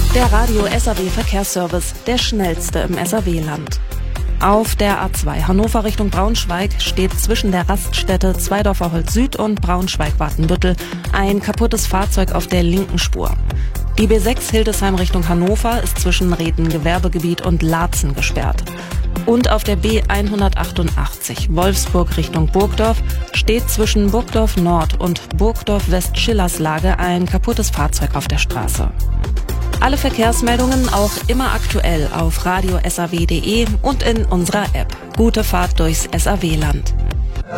Der Radio SAW Verkehrsservice, der schnellste im SAW-Land. Auf der A2 Hannover Richtung Braunschweig steht zwischen der Raststätte Zweidorfer-Holz Süd und Braunschweig-Watenbüttel ein kaputtes Fahrzeug auf der linken Spur. Die B6 Hildesheim Richtung Hannover ist zwischen Reden Gewerbegebiet und Laatzen gesperrt. Und auf der B188 Wolfsburg Richtung Burgdorf steht zwischen Burgdorf Nord und Burgdorf West-Schillerslage ein kaputtes Fahrzeug auf der Straße. Alle Verkehrsmeldungen auch immer aktuell auf radio-saw.de und in unserer App. Gute Fahrt durchs SAW-Land.